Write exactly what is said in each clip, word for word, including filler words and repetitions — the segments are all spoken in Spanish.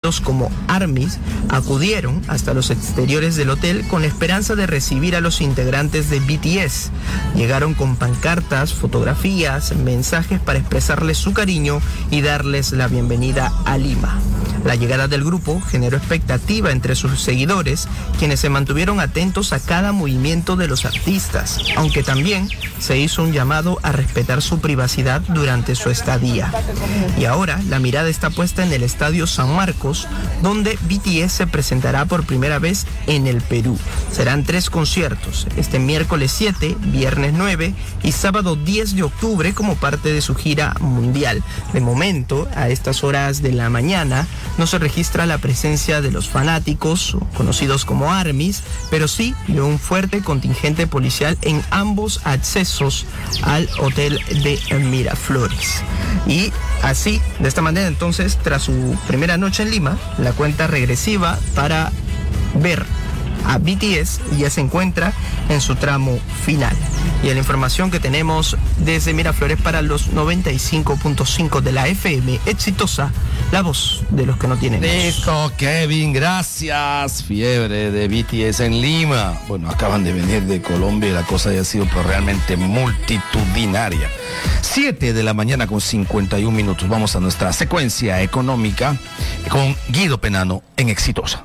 conocidos como ARMYs, acudieron hasta los exteriores del hotel con esperanza de recibir a los integrantes de B T S. Llegaron con pancartas, fotografías, mensajes para expresarles su cariño y darles la bienvenida a Lima. La llegada del grupo generó expectativa entre sus seguidores, quienes se mantuvieron atentos a cada movimiento de los artistas, aunque también se hizo un llamado a respetar su privacidad durante su estadía. Y ahora la mirada está puesta en el Estadio San Marcos, donde B T S se presentará por primera vez en el Perú. Serán tres conciertos, este miércoles siete, viernes nueve y sábado diez de octubre como parte de su gira mundial. De momento, a estas horas de la mañana, no se registra la presencia de los fanáticos, conocidos como ARMYs, pero sí de un fuerte contingente policial en ambos accesos al hotel de Miraflores. Y así, de esta manera entonces, tras su primera noche en Lima, la cuenta regresiva para ver a B T S ya se encuentra en su tramo final. Y la información que tenemos desde Miraflores para los noventa y cinco punto cinco de la F M exitosa, la voz de los que no tienen voz. Listo, Kevin, gracias. Fiebre de B T S en Lima. Bueno, acaban de venir de Colombia y la cosa ya ha sido pero realmente multitudinaria. siete de la mañana con cincuenta y un minutos. Vamos a nuestra secuencia económica con Guido Penano en Exitosa.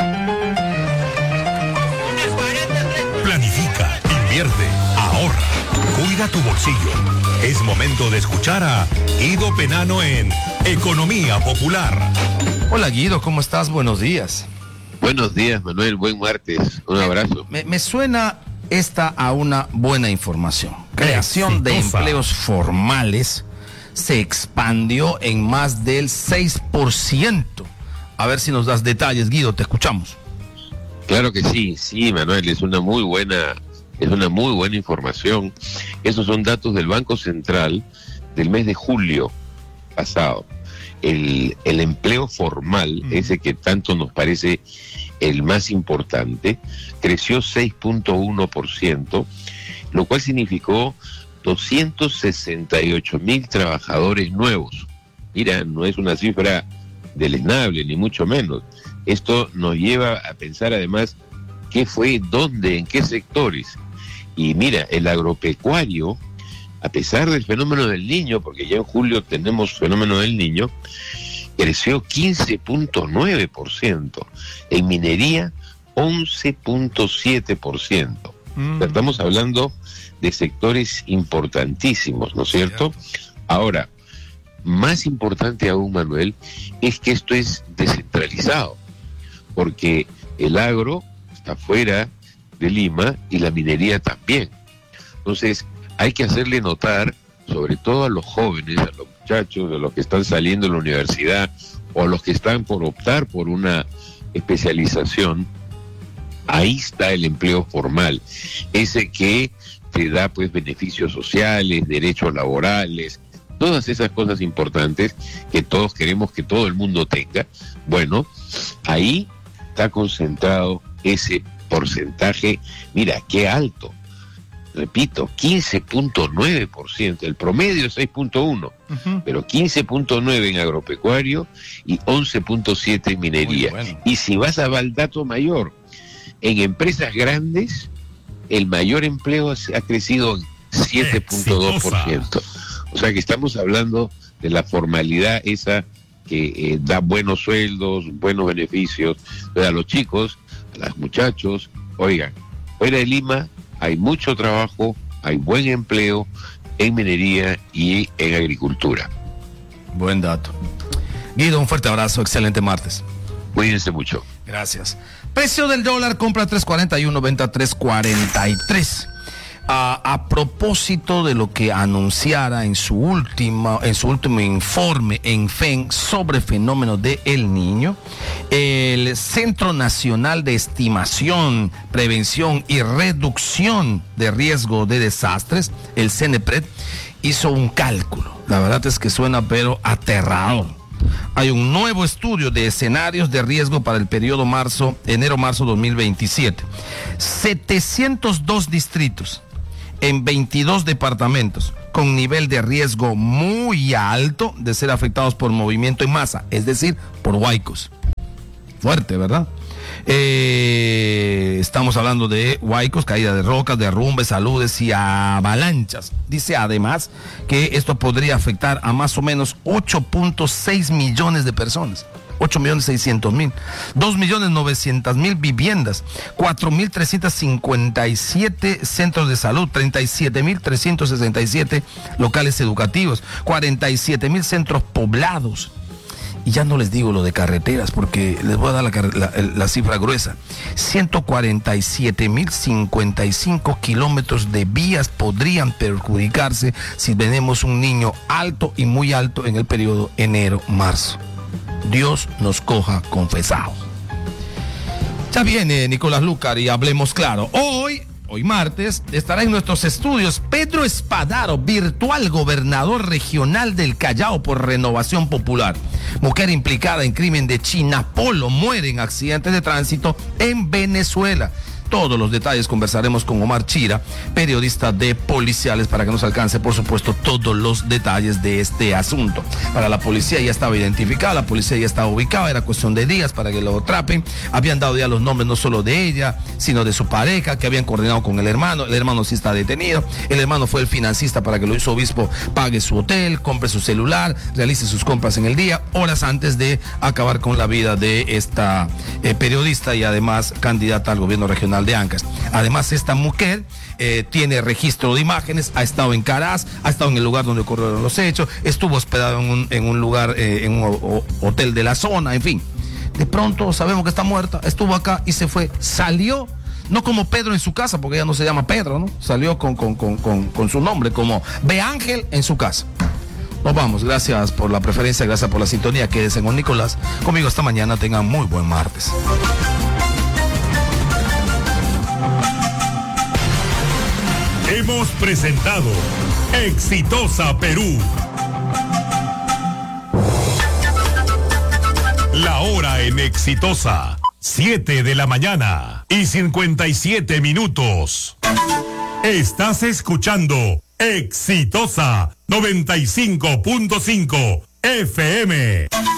Planifica, invierte, ahorra, cuida tu bolsillo. Es momento de escuchar a Guido Penano en Economía Popular. Hola Guido, ¿cómo estás? Buenos días. Buenos días, Manuel, buen martes, un abrazo. Me, me suena esta a una buena información. Creación de empleos formales se expandió en más del seis por ciento. A ver si nos das detalles, Guido, te escuchamos. Claro que sí, sí, Manuel, es una muy buena, es una muy buena información. Esos son datos del Banco Central del mes de julio pasado. El, el empleo formal, mm. ese que tanto nos parece el más importante, creció seis punto uno por ciento, lo cual significó doscientos sesenta y ocho mil trabajadores nuevos. Mira, no es una cifra deleznable, ni mucho menos. Esto nos lleva a pensar además qué fue, dónde, en qué sectores. Y mira, el agropecuario, a pesar del fenómeno del Niño, porque ya en julio tenemos fenómeno del Niño, creció quince punto nueve por ciento. En minería, once punto siete por ciento. Mm. Estamos hablando de sectores importantísimos, ¿no es cierto? cierto? Ahora, más importante aún, Manuel, es que esto es descentralizado, porque el agro está fuera de Lima y la minería también. Entonces, hay que hacerle notar, sobre todo a los jóvenes, a los muchachos, a los que están saliendo de la universidad o a los que están por optar por una especialización, ahí está el empleo formal, ese que te da pues beneficios sociales, derechos laborales, todas esas cosas importantes que todos queremos que todo el mundo tenga. Bueno, ahí está concentrado ese porcentaje, mira, qué alto, repito, quince punto nueve por ciento, el promedio es seis punto uno, uh-huh. pero quince punto nueve en agropecuario y once punto siete en minería. Bueno. Y si vas a al dato mayor, en empresas grandes, el mayor empleo ha crecido en siete punto dos por ciento. O sea que estamos hablando de la formalidad esa que eh, da buenos sueldos, buenos beneficios a los chicos, a los muchachos. Oigan, fuera de Lima hay mucho trabajo, hay buen empleo en minería y en agricultura. Buen dato. Guido, un fuerte abrazo, excelente martes. Cuídense mucho. Gracias. Precio del dólar, compra tres cuarenta y uno, venta tres cuarenta y tres. A, a propósito de lo que anunciara en su última, en su último informe en F E N sobre fenómeno de El Niño, el Centro Nacional de Estimación, Prevención y Reducción de Riesgo de Desastres, el CENEPRED, hizo un cálculo. La verdad es que suena pero aterrador. Hay un nuevo estudio de escenarios de riesgo para el periodo marzo, enero-marzo dos mil veintisiete. setecientos dos distritos en veintidós departamentos con nivel de riesgo muy alto de ser afectados por movimiento en masa, es decir, por huaicos. Fuerte, ¿verdad? Eh, estamos hablando de huaicos, caída de rocas, derrumbes, saludes y avalanchas. Dice además que esto podría afectar a más o menos ocho punto seis millones de personas. ocho millones seiscientos mil, dos millones novecientos mil viviendas, cuatro mil trescientos cincuenta y siete centros de salud, treinta y siete mil trescientos sesenta y siete locales educativos, cuarenta y siete mil centros poblados. Y ya no les digo lo de carreteras porque les voy a dar la, la, la cifra gruesa. ciento cuarenta y siete mil cincuenta y cinco kilómetros de vías podrían perjudicarse si tenemos un niño alto y muy alto en el periodo enero-marzo. Dios nos coja confesados. Ya viene Nicolás Lucar y hablemos claro. Hoy, hoy martes, estará en nuestros estudios Pedro Espadaro, virtual gobernador regional del Callao por Renovación Popular. Mujer implicada en crimen de Chinapolo muere en accidente de tránsito en Venezuela. Todos los detalles conversaremos con Omar Chira, periodista de Policiales, para que nos alcance, por supuesto, todos los detalles de este asunto. Para la policía ya estaba identificada, la policía ya estaba ubicada, era cuestión de días para que lo atrapen. Habían dado ya los nombres no solo de ella, sino de su pareja, que habían coordinado con el hermano. El hermano sí está detenido. El hermano fue el financista para que Luis Obispo pague su hotel, compre su celular, realice sus compras en el día, horas antes de acabar con la vida de esta eh, periodista y además candidata al gobierno regional de Ancash. Además, esta mujer eh, tiene registro de imágenes, ha estado en Caraz, ha estado en el lugar donde ocurrieron los hechos, estuvo hospedado en un, en un lugar, eh, en un o, o, hotel de la zona, en fin. De pronto sabemos que está muerta, estuvo acá y se fue, salió, no como Pedro en su casa, porque ella no se llama Pedro, ¿no? Salió con, con, con, con, con su nombre, como B. Ángel en su casa. Nos vamos, gracias por la preferencia, gracias por la sintonía, quédense con Nicolás, conmigo esta mañana, tengan muy buen martes. Hemos presentado Exitosa Perú. La hora en Exitosa, siete de la mañana y cincuenta y siete minutos. Estás escuchando Exitosa noventa y cinco punto cinco F M.